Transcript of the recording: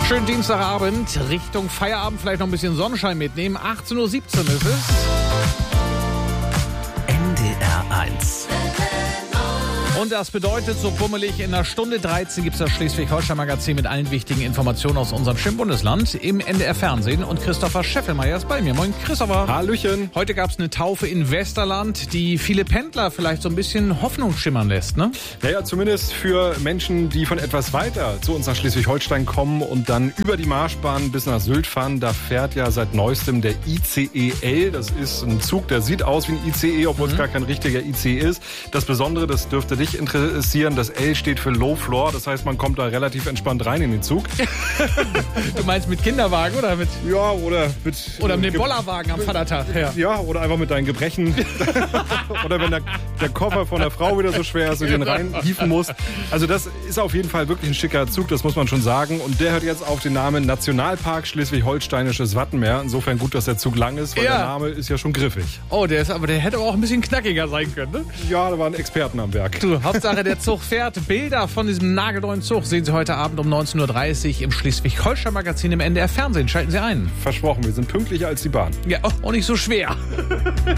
Schönen Dienstagabend, Richtung Feierabend, vielleicht noch ein bisschen Sonnenschein mitnehmen. 18:17 Uhr ist es. NDR 1. Und das bedeutet, so bummelig, in einer Stunde 13 gibt es das Schleswig-Holstein-Magazin mit allen wichtigen Informationen aus unserem schönen Bundesland im NDR-Fernsehen. Und Christopher Scheffelmeier ist bei mir. Moin, Christopher. Hallöchen. Heute gab es eine Taufe in Westerland, die viele Pendler vielleicht so ein bisschen Hoffnung schimmern lässt, ne? Naja, zumindest für Menschen, die von etwas weiter zu uns nach Schleswig-Holstein kommen und dann über die Marschbahn bis nach Sylt fahren. Da fährt ja seit neuestem der ICE L. Das ist ein Zug, der sieht aus wie ein ICE, obwohl es gar kein richtiger ICE ist. Das Besondere, das dürfte dich interessieren, das L steht für Low Floor. Das heißt, man kommt da relativ entspannt rein in den Zug. Du meinst mit Kinderwagen oder mit... Ja, oder mit... Oder mit dem Bollerwagen am Vatertag. Ja, oder einfach mit deinen Gebrechen. Oder wenn der Koffer von der Frau wieder so schwer ist und den reinhieven musst. Also das ist auf jeden Fall wirklich ein schicker Zug, das muss man schon sagen. Und der hört jetzt auf den Namen Nationalpark Schleswig-Holsteinisches Wattenmeer. Insofern gut, dass der Zug lang ist, weil der Name ist ja schon griffig. Oh, der hätte aber auch ein bisschen knackiger sein können, ne? Ja, da waren Experten am Werk. Du, Hauptsache der Zug fährt. Bilder von diesem nagelneuen Zug sehen Sie heute Abend um 19:30 Uhr im Schleswig-Holstein-Magazin im NDR-Fernsehen. Schalten Sie ein. Versprochen, wir sind pünktlicher als die Bahn. Ja, auch nicht so schwer.